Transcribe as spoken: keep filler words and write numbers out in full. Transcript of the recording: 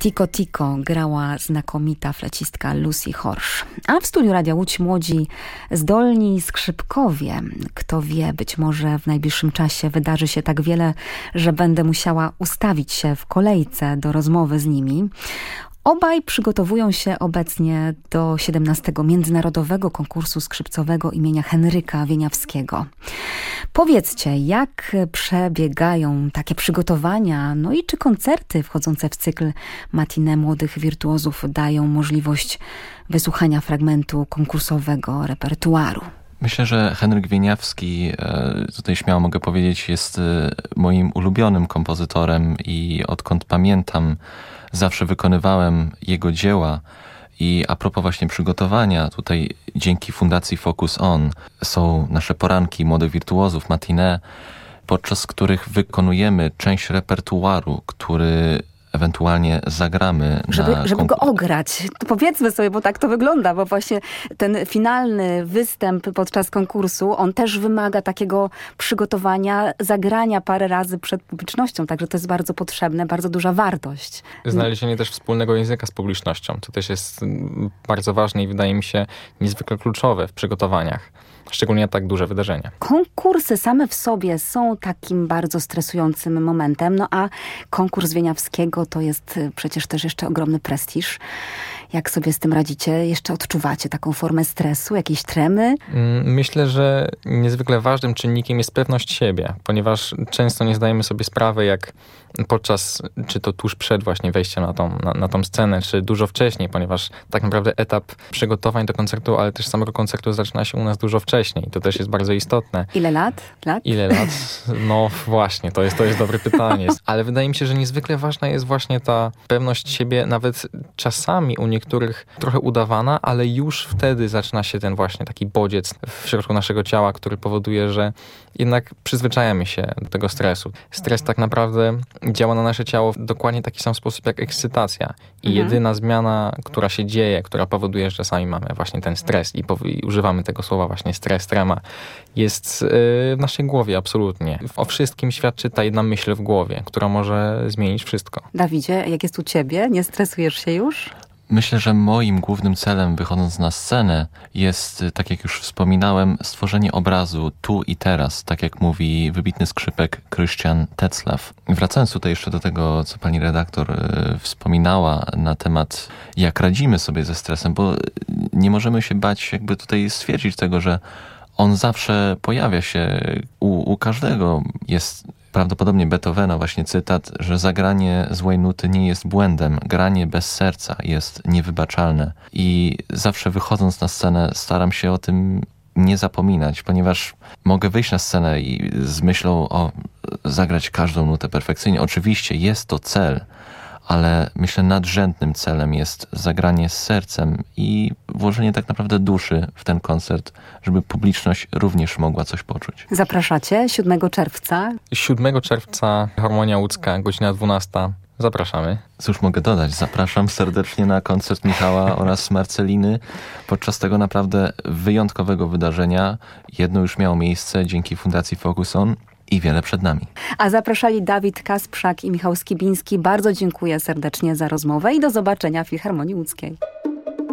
Tico Tico grała znakomita flecistka Lucy Horsch. A w studiu Radia Łódź młodzi, zdolni skrzypkowie. Kto wie, być może w najbliższym czasie wydarzy się tak wiele, że będę musiała ustawić się w kolejce do rozmowy z nimi. Obaj przygotowują się obecnie do siedemnastego Międzynarodowego Konkursu Skrzypcowego imienia Henryka Wieniawskiego. Powiedzcie, jak przebiegają takie przygotowania, no i czy koncerty wchodzące w cykl matinee młodych wirtuozów dają możliwość wysłuchania fragmentu konkursowego repertuaru? Myślę, że Henryk Wieniawski, tutaj śmiało mogę powiedzieć, jest moim ulubionym kompozytorem i odkąd pamiętam, zawsze wykonywałem jego dzieła. I a propos właśnie przygotowania, tutaj dzięki Fundacji Focus On są nasze poranki młodych wirtuozów, matinee, podczas których wykonujemy część repertuaru, który ewentualnie zagramy. Żeby, na żeby konkur- go ograć. To powiedzmy sobie, bo tak to wygląda, bo właśnie ten finalny występ podczas konkursu, on też wymaga takiego przygotowania, zagrania parę razy przed publicznością, także to jest bardzo potrzebne, bardzo duża wartość. Znalezienie też wspólnego języka z publicznością, to też jest bardzo ważne i wydaje mi się niezwykle kluczowe w przygotowaniach. Szczególnie na tak duże wydarzenia. Konkursy same w sobie są takim bardzo stresującym momentem, no a konkurs Wieniawskiego to jest przecież też jeszcze ogromny prestiż. Jak sobie z tym radzicie? Jeszcze odczuwacie taką formę stresu, jakiejś tremy? Myślę, że niezwykle ważnym czynnikiem jest pewność siebie, ponieważ często nie zdajemy sobie sprawy, jak podczas, czy to tuż przed właśnie wejściem na tą, na, na tą scenę, czy dużo wcześniej, ponieważ tak naprawdę etap przygotowań do koncertu, ale też samego koncertu zaczyna się u nas dużo wcześniej. To też jest bardzo istotne. Ile lat? lat? Ile lat? No właśnie, to jest, to jest dobre pytanie. Ale wydaje mi się, że niezwykle ważna jest właśnie ta pewność siebie, nawet czasami u niektórych trochę udawana, ale już wtedy zaczyna się ten właśnie taki bodziec w środku naszego ciała, który powoduje, że jednak przyzwyczajamy się do tego stresu. Stres tak naprawdę działa na nasze ciało w dokładnie taki sam sposób jak ekscytacja. I mhm. jedyna zmiana, która się dzieje, która powoduje, że czasami mamy właśnie ten stres i, pow- i używamy tego słowa właśnie stres, trema, jest yy, w naszej głowie absolutnie. O wszystkim świadczy ta jedna myśl w głowie, która może zmienić wszystko. Dawidzie, jak jest u ciebie? Nie stresujesz się już? Myślę, że moim głównym celem, wychodząc na scenę, jest, tak jak już wspominałem, stworzenie obrazu tu i teraz, tak jak mówi wybitny skrzypek Christian Tetzlaff. Wracając tutaj jeszcze do tego, co pani redaktor y, wspominała na temat, jak radzimy sobie ze stresem, bo nie możemy się bać jakby tutaj stwierdzić tego, że on zawsze pojawia się u, u każdego. Jest prawdopodobnie Beethovena właśnie cytat, że zagranie złej nuty nie jest błędem, granie bez serca jest niewybaczalne. I zawsze wychodząc na scenę staram się o tym nie zapominać, ponieważ mogę wyjść na scenę i z myślą o zagrać każdą nutę perfekcyjnie. Oczywiście jest to cel, ale myślę nadrzędnym celem jest zagranie z sercem i włożenie tak naprawdę duszy w ten koncert, żeby publiczność również mogła coś poczuć. Zapraszacie siódmego czerwca. siódmego czerwca Harmonia Łódzka, godzina dwunasta. Zapraszamy. Cóż mogę dodać? Zapraszam serdecznie na koncert Michała oraz Marceliny. Podczas tego naprawdę wyjątkowego wydarzenia jedno już miało miejsce dzięki Fundacji Focus On i wiele przed nami. A zapraszali Dawid Kasprzak i Michał Skibiński. Bardzo dziękuję serdecznie za rozmowę i do zobaczenia w Filharmonii Łódzkiej.